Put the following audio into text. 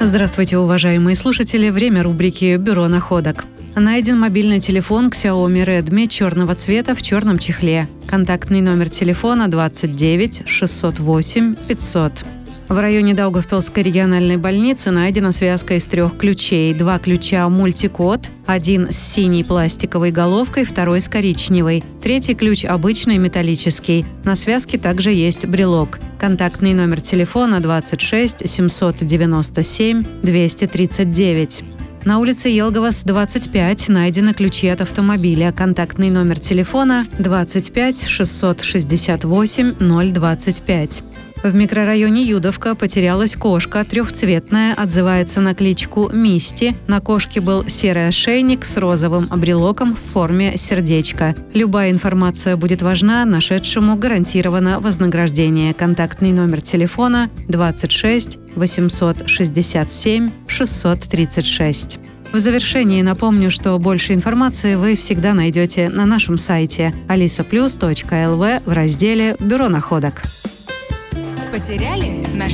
Здравствуйте, уважаемые слушатели. Время рубрики «Бюро находок». Найден мобильный телефон Xiaomi Redmi черного цвета в черном чехле. Контактный номер телефона 29 608 500. В районе Даугавпилской региональной больницы найдена связка из 3 ключей. 2 ключа мультикод, один с синей пластиковой головкой, второй с коричневой. 3-й ключ обычный металлический. На связке также есть брелок. Контактный номер телефона 26 797 239. На улице Елговас, 25, найдены ключи от автомобиля. Контактный номер телефона 25 668 025. В микрорайоне Юдовка потерялась кошка, трехцветная, отзывается на кличку Мисти. На кошке был серый ошейник с розовым брелоком в форме сердечка. Любая информация будет важна, нашедшему гарантировано вознаграждение. Контактный номер телефона 26 867 636. В завершении напомню, что больше информации вы всегда найдете на нашем сайте alisaplus.lv в разделе «Бюро находок». Потеряли? Нашли?